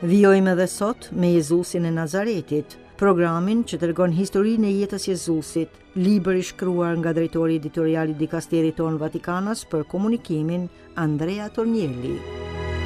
Vijojmë edhe sot me Jezusin e Nazaretit, programin që tregon historinë e jetës Jezusit, libër i shkruar nga drejtori editorial i dikasterit tonë Vatikanas për komunikimin Andrea Tornielli.